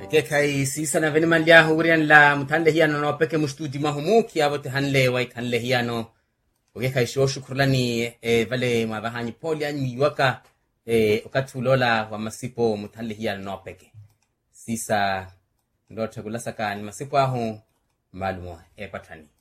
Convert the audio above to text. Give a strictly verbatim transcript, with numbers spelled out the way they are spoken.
ke kai sisa na veni mandia hurian la mutande hiano no peke mustudi mahumu ki avote hanle wai hanle hiano oke kai sho shukrani e vale mabahani poli anyi waka e okatulola wa masipo mutande hiano no peke sisa ndo tagula saka ni masipo ahu malumo e patani